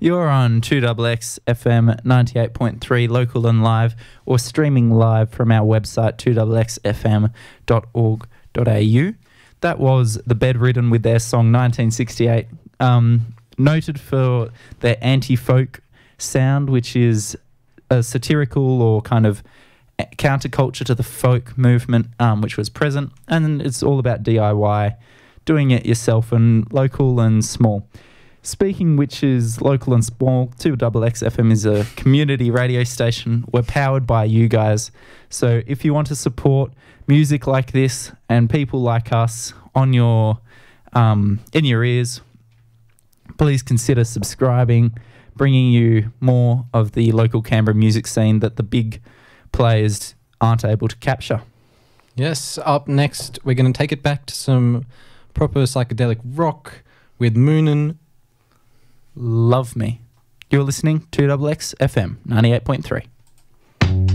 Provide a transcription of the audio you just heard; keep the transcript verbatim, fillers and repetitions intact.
You're on two X X F M ninety-eight point three local and live, or streaming live from our website two x x f m dot org dot a u. That was The Bedridden with their song nineteen sixty-eight, um, noted for their anti-folk sound, which is a satirical or kind of counterculture to the folk movement, um, which was present, and it's all about D I Y, doing it yourself, and local and small. Speaking which is local and small, two X X F M is a community radio station. We're powered by you guys. So if you want to support music like this and people like us on your um, in your ears, please consider subscribing, bringing you more of the local Canberra music scene that the big players aren't able to capture. Yes, up next, we're going to take it back to some proper psychedelic rock with Moonin. Love Me. You're listening to two X X F M ninety-eight point three.